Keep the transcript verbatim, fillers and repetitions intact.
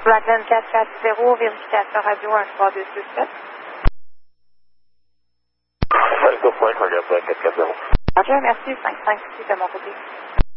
Blackland quatre quatre zéro, vérification radio un trois deux six sept. Alpha Frank, regarde quatre quatre zéro. Ok, merci, cinq cinq six de mon côté.